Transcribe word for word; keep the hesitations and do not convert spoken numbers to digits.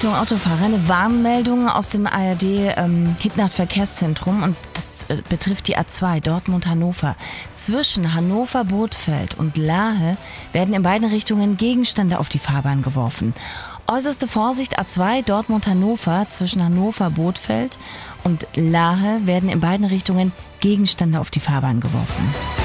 Achtung Autofahrer, eine Warnmeldung aus dem A R D ähm, Hit-Nacht-Verkehrszentrum und das äh, betrifft die A zwei Dortmund-Hannover. Zwischen Hannover-Bothfeld und Lahe werden in beiden Richtungen Gegenstände auf die Fahrbahn geworfen. Äußerste Vorsicht, A zwei Dortmund-Hannover, zwischen Hannover-Bothfeld und Lahe werden in beiden Richtungen Gegenstände auf die Fahrbahn geworfen.